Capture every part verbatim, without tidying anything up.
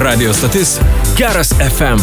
Radio stotis Geras F M.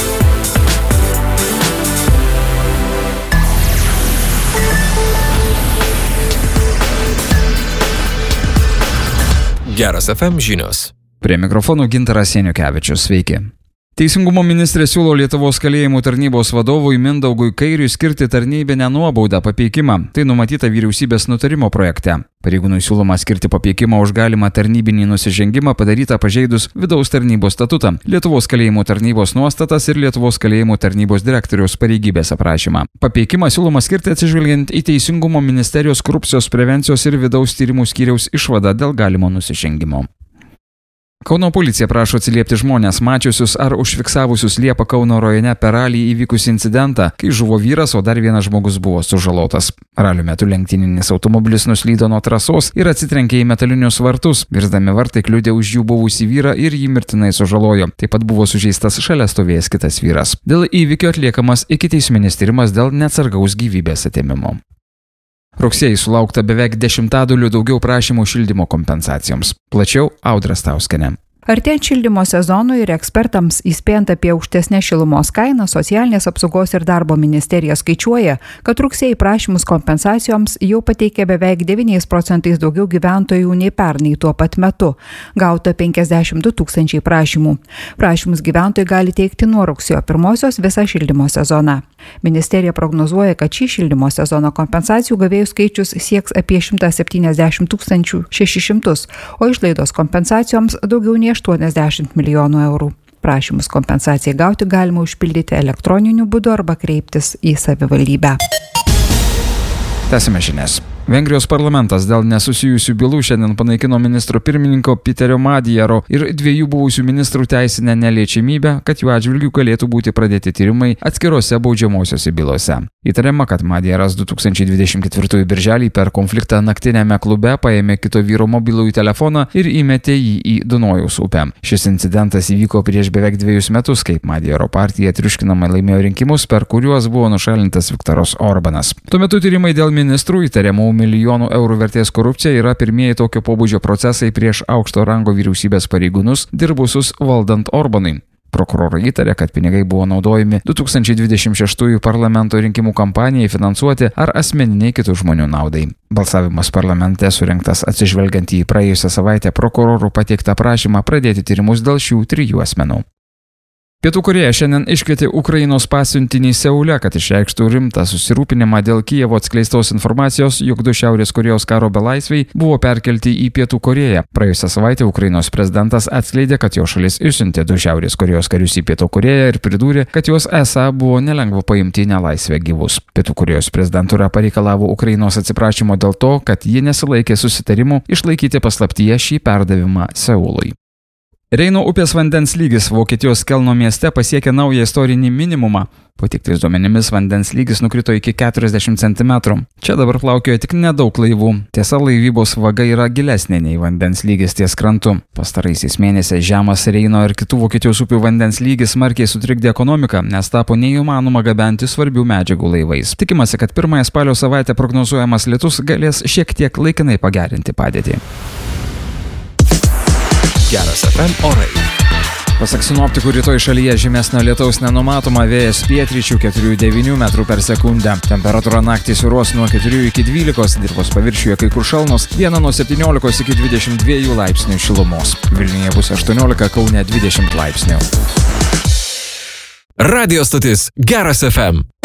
Geras F M žinios. Prie mikrofonų Gintaras Janiukevičius. Sveiki. Teisingumo ministrė siūlo Lietuvos kalėjimų tarnybos vadovui Mindaugui Kairiui skirti tarnybinę nuobaudą papeikimą. Tai numatyta vyriausybės nutarimo projekte. Pareigūnui siūloma skirti papeikimą už galimą tarnybinį nusižengimą padarytą pažeidus vidaus tarnybos statutą, Lietuvos kalėjimų tarnybos nuostatas ir Lietuvos kalėjimų tarnybos direktoriaus pareigybės aprašymą. Papeikimą siūloma skirti atsižvelgiant į Teisingumo ministerijos korupcijos prevencijos ir vidaus tyrimų skyriaus išvadą dėl galimo nusižengimo. Kauno policija prašo atsiliepti žmonės mačiusius ar užfiksavusius Liepą Kauno rajone per ralį įvykusį incidentą, kai žuvo vyras, o dar vienas žmogus buvo sužalotas. Ralio metu lenktyninis automobilis nuslydo nuo trasos ir atsitrenkė į metalinius vartus. Virsdami vartai kliudė už jų buvusį vyrą ir jį mirtinai sužalojo. Taip pat buvo sužeistas šalia stovėjęs kitas vyras. Dėl įvykio atliekamas ikiteisminis tyrimas dėl neatsargaus gyvybės atėmimo. Rugsėjį sulaukta beveik dešimtadaliu daugiau prašymų šildymo kompensacijoms. Plačiau Audra Stauskienė. Artėjant šildymo sezonui ir ekspertams įspėjant apie aukštesnę šilumos kainą, Socialinės apsaugos ir darbo ministerija skaičiuoja, kad rugsėjį prašymus kompensacijoms jau pateikė beveik devyniais procentais daugiau gyventojų nei pernai tuo pat metu. Gauta penkiasdešimt du tūkstančiai prašymų. Prašymus gyventojai gali teikti nuo rugsėjo pirmosios visą šildymo sezoną. Ministerija prognozuoja, kad šį šildymo sezono kompensacijų gavėjų skaičius sieks apie šimtą septyniasdešimt tūkstančių šešis šimtus, o išlaidos kompensacijoms daugiau nei aštuoniasdešimt milijonų eurų. Prašymus kompensacijai gauti galima užpildyti elektroniniu būdu arba kreiptis į savivaldybę. Tęsime žinias. Vengrijos parlamentas dėl nesusijusių bylų šiandien panaikino ministro pirmininko Piterio Madjaro ir dviejų buvusių ministrų teisinę neliečiamybę, kad jų atžvilgiu galėtų būti pradėti tyrimai atskirose baudžiamosiose bylose. Įtariama, kad Madjaras du tūkstančiai dvidešimt ketvirtųjų birželį per konfliktą naktinėme klube paėmė kito vyro mobilųjį telefoną ir įmetė jį į Dunojaus upę. Šis incidentas įvyko prieš beveik dviejus metus, kaip Madjaro partija triuškinamai laimėjo rinkimus, per kuriuos buvo nušalintas Viktoras Orbanas. Tuo metu tyrimai dėl ministrų įtariamų milijonų eurų vertės korupcija yra pirmieji tokio pobūdžio procesai prieš aukšto rango vyriausybės pareigūnus dirbusius valdant Orbanui. Prokurorai įtarė, kad pinigai buvo naudojami du tūkstančiai dvidešimt šeštųjų parlamento rinkimų kampanijai finansuoti ar asmeniniai kitų žmonių naudai. Balsavimas parlamente surengtas atsižvelgiant į praėjusią savaitę prokurorų pateiktą prašymą pradėti tyrimus dėl šių trijų asmenų. Pietų Korėja šiandien iškvietė Ukrainos pasiuntinį Seule, kad išreikštų rimtą susirūpinimą dėl Kijevo atskleistos informacijos, jog du Šiaurės Korėjos karo belaisviai buvo perkelti į Pietų Korėją. Praėjusią savaitę Ukrainos prezidentas atskleidė, kad jo šalis išsiuntė du Šiaurės Korėjos karius į Pietų Korėją ir pridūrė, kad juos esą buvo nelengva paimti į nelaisvę gyvus. Pietų Korėjos prezidentūra pareikalavo Ukrainos atsiprašymo dėl to, kad ji nesilaikė susitarimų išlaikyti paslaptyje šį perdavimą Seului. Reino upės vandens lygis Vokietijos Kelno mieste pasiekė naują istorinį minimumą. Pateiktais duomenimis vandens lygis nukrito iki keturiasdešimt centimetrų. Čia dabar plaukioja tik nedaug laivų. Tiesa, laivybos vaga yra gilesnė nei vandens lygis ties krantu. Pastaraisiais mėnesiais žemas Reino ir kitų Vokietijos upių vandens lygis smarkiai sutrikdė ekonomiką, nes tapo neįmanoma gabenti svarbių medžiagų laivais. Tikimasi, kad pirmąją spalio savaitę prognozuojamas lietus galės šiek tiek laikinai pagerinti padėtį. Geras F M orai. Pasak sinoptikų, rytoj šalyje žymesnio lietaus nenumatoma, vėjas pietryčių keturių devynių metrų per sekundę. Temperatūra naktį svyruos nuo keturių iki dvylikos, dirvos paviršiuje kai kur šalnos, dieną nuo septyniolikos iki dvidešimt dviejų laipsnių šilumos. Vilniuje bus aštuoniolika, Kaune dvidešimt laipsnių. Radio stotis Geras F M.